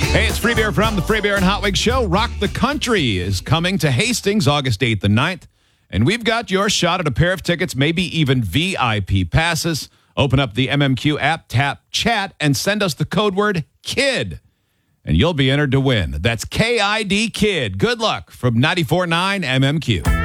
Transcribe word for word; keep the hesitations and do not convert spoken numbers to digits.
Hey, it's Free Beer from the Free Beer and Hot Wings Show. Rock the Country is coming to Hastings August eighth and ninth. And we've got your shot at a pair of tickets, maybe even V I P passes. Open up the M M Q app, tap chat, and send us the code word KID. And you'll be entered to win. That's K I D KID. Good luck from ninety-four point nine M M Q.